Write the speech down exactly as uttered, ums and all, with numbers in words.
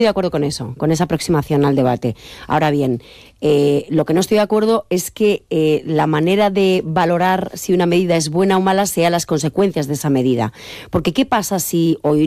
de acuerdo con eso, con esa aproximación al debate. Ahora bien, eh, lo que no estoy de acuerdo es que eh, la manera de valorar si una medida es buena o mala sea las consecuencias de esa medida. Porque ¿qué pasa si hoy